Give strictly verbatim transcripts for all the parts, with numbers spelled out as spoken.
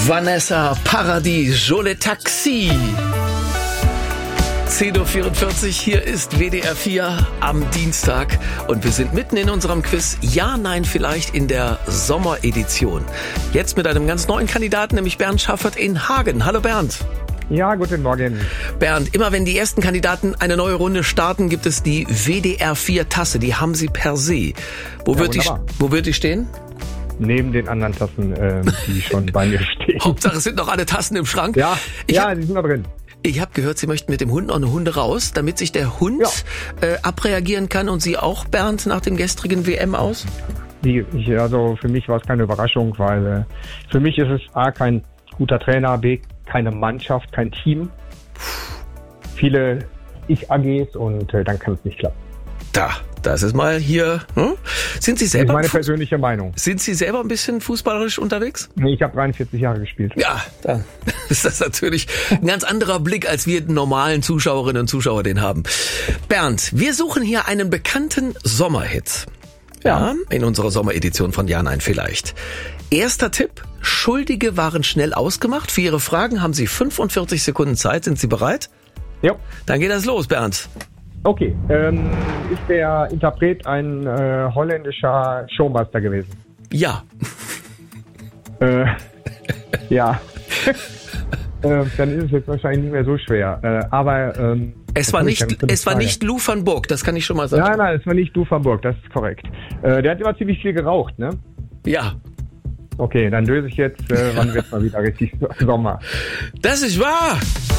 Vanessa Paradis, Jolie Taxi. zehn Uhr vierundvierzig, hier ist W D R vier am Dienstag und wir sind mitten in unserem Quiz Ja, Nein, Vielleicht in der Sommeredition. Jetzt mit einem ganz neuen Kandidaten, nämlich Bernd Schaffert in Hagen. Hallo Bernd. Ja, guten Morgen. Bernd, immer wenn die ersten Kandidaten eine neue Runde starten, gibt es die W D R vier Tasse. Die haben sie per se. Wo, Ja, wird, die, wunderbar. wo wird die stehen? Neben den anderen Tassen, äh, die schon bei mir stehen. Hauptsache, es sind noch alle Tassen im Schrank. Ja, Ich ja, hab- die sind da drin. Ich habe gehört, Sie möchten mit dem Hund noch eine Hunde raus, damit sich der Hund Ja. äh, abreagieren kann. Und Sie auch, Bernd, nach dem gestrigen W M aus? Die, ich, also für mich war es keine Überraschung, weil äh, für mich ist es A, kein guter Trainer, B, keine Mannschaft, kein Team. Viele Ich-A Gs und äh, dann kann es nicht klappen. Da, das ist mal hier. Hm? Sind Sie Das ist selber meine Fu- persönliche Meinung. sind Sie selber ein bisschen fußballerisch unterwegs? Nee, ich habe dreiundvierzig Jahre gespielt. Ja, dann ist das natürlich ein ganz anderer Blick, als wir normalen Zuschauerinnen und Zuschauer den haben. Bernd, wir suchen hier einen bekannten Sommerhit. Ja, Ja. in unserer Sommeredition von Ja, Nein, Vielleicht. Erster Tipp. Schuldige waren schnell ausgemacht. Für Ihre Fragen haben Sie fünfundvierzig Sekunden Zeit. Sind Sie bereit? Ja, Dann geht das los, Bernd. okay. Ähm, ist der Interpret ein äh, holländischer Showmaster gewesen? Ja. Äh, ja. äh, dann ist es jetzt wahrscheinlich nicht mehr so schwer. Äh, aber ähm, Es was war hab ich nicht, denn für eine es war Frage? nicht Lou van Burg, das kann ich schon mal sagen. Nein, nein, es war nicht du van Burg, das ist korrekt. Äh, der hat immer ziemlich viel geraucht, ne? Ja. Okay, dann löse ich jetzt, äh, wann wird's mal wieder richtig Sommer. Das ist wahr.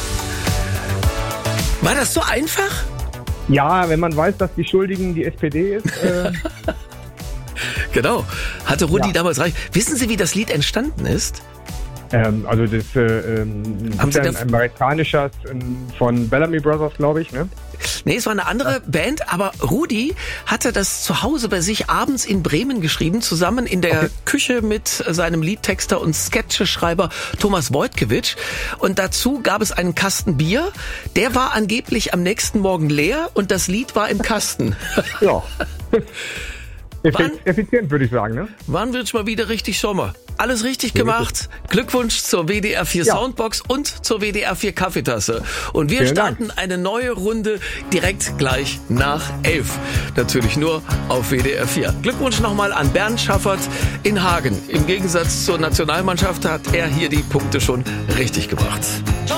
War das so einfach? Ja, wenn man weiß, dass die Schuldigen die S P D ist. Äh, Genau. Hatte Rudi Ja. damals recht. Wissen Sie, wie das Lied entstanden ist? ähm, also das äh, ähm, Haben ist Sie ja ein das- amerikanischer ähm, von Bellamy Brothers, glaube ich, ne? Nee, es war eine andere Band, aber Rudi hatte das zu Hause bei sich abends in Bremen geschrieben, zusammen in der Okay. Küche mit seinem Liedtexter und Sketcheschreiber Thomas Wojtkiewicz. Und dazu gab es einen Kasten Bier. Der war angeblich am nächsten Morgen leer und das Lied war im Kasten. Ja. Effi- Wann? Effizient, würde ich sagen, ne? Wann wird's mal wieder richtig Sommer? Alles richtig So ist gemacht. Glückwunsch zur W D R vier Ja. Soundbox und zur W D R vier Kaffeetasse. Und wir Vielen starten eine neue Runde direkt gleich nach elf. Natürlich nur auf W D R vier. Glückwunsch nochmal an Bernd Schaffert in Hagen. Im Gegensatz zur Nationalmannschaft hat er hier die Punkte schon richtig gemacht.